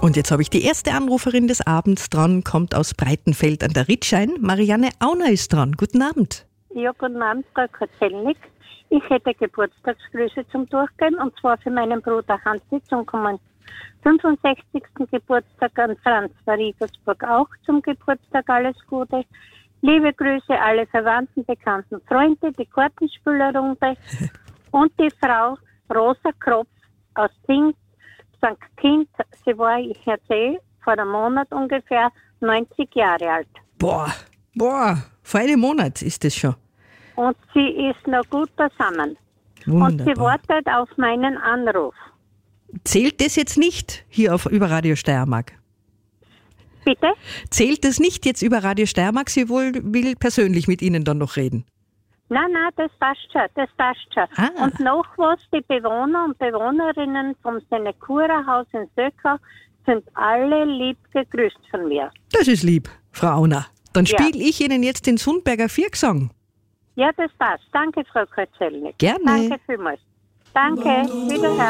Und jetzt habe ich die erste Anruferin des Abends dran, kommt aus Breitenfeld an der Ritschein. Marianne Auner ist dran. Guten Abend. Ja, guten Abend, Frau Kozelnik. Ich hätte Geburtstagsgrüße zum Durchgehen, und zwar für meinen Bruder Hansi zum 65. Geburtstag, an Franz Riegersburg auch zum Geburtstag alles Gute. Liebe Grüße alle Verwandten, Bekannten, Freunde, die Kartenspielerrunde und die Frau Rosa Kropf aus Ding, St. Kind. Sie war, ich erzähle, vor einem Monat ungefähr 90 Jahre alt. Boah, vor einem Monat ist das schon. Und sie ist noch gut beisammen. Wunderbar. Und sie wartet auf meinen Anruf. Zählt das jetzt nicht hier über Radio Steiermark? Bitte? Zählt das nicht jetzt über Radio Steiermark? Sie will persönlich mit Ihnen dann noch reden. Nein, das passt schon. Ah. Und noch was, die Bewohner und Bewohnerinnen vom Senecura-Haus in Söckau sind alle lieb gegrüßt von mir. Das ist lieb, Frau Auner. Dann Ja. spiele ich Ihnen jetzt den Sundberger Viergesang. Ja, das passt. Danke, Frau Kozelnik. Gerne. Danke vielmals. Danke, wiederhören.